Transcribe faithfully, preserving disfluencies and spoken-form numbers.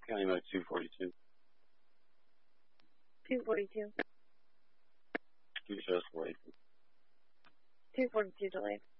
County mode two forty-two. two forty-two. Two shows forty-two. two forty-two delayed.